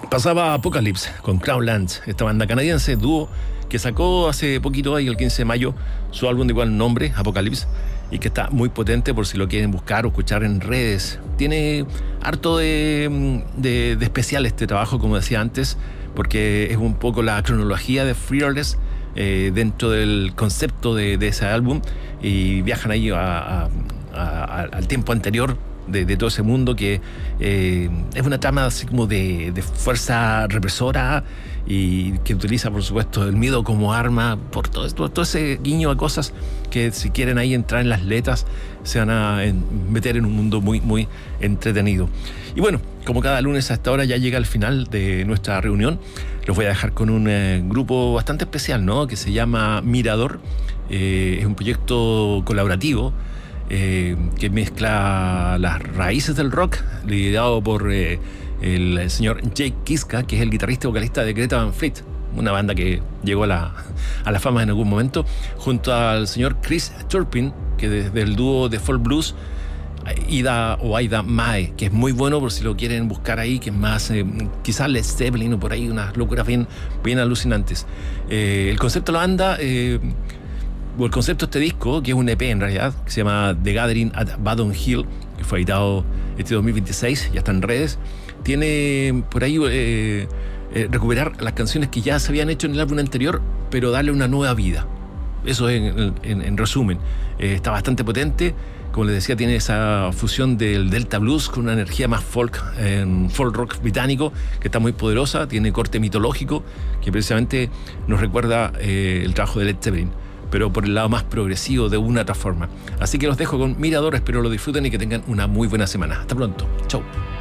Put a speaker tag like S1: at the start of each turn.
S1: Pasaba Apocalypse con Crown Lands, esta banda canadiense, dúo que sacó hace poquito, ahí el 15 de mayo, su álbum de igual nombre, Apocalypse, y que está muy potente por si lo quieren buscar o escuchar en redes. Tiene harto de especial este trabajo, como decía antes, porque es un poco la cronología de Fearless dentro del concepto de ese álbum, y viajan ahí al tiempo anterior de todo ese mundo que es una trama así como de fuerza represora y que utiliza, por supuesto, el miedo como arma, por todo ese guiño a cosas que, si quieren ahí entrar en las letras, se van a meter en un mundo muy, muy entretenido. Y bueno, como cada lunes a esta hora ya llega el final de nuestra reunión, los voy a dejar con un grupo bastante especial, ¿no?, que se llama Mirador. Es un proyecto colaborativo que mezcla las raíces del rock, liderado por el señor Jake Kiszka, que es el guitarrista y vocalista de Greta Van Fleet, una banda que llegó a la fama en algún momento, junto al señor Chris Turpin, que desde el dúo de folk blues Aida Mae, que es muy bueno por si lo quieren buscar ahí, que es más quizás Led Zeppelin o por ahí, unas locuras bien alucinantes. El concepto de la banda, o el concepto de este disco, que es un EP en realidad, que se llama The Gathering at Baton Hill, que fue editado este 2026, ya está en redes, tiene por ahí recuperar las canciones que ya se habían hecho en el álbum anterior, pero darle una nueva vida. Eso es en resumen. Está bastante potente. Como les decía, tiene esa fusión del Delta Blues con una energía más folk rock británico, que está muy poderosa. Tiene corte mitológico, que precisamente nos recuerda el trabajo de Led Zeppelin, pero por el lado más progresivo de una otra forma. Así que los dejo con Mirador, espero lo disfruten y que tengan una muy buena semana. Hasta pronto. Chau.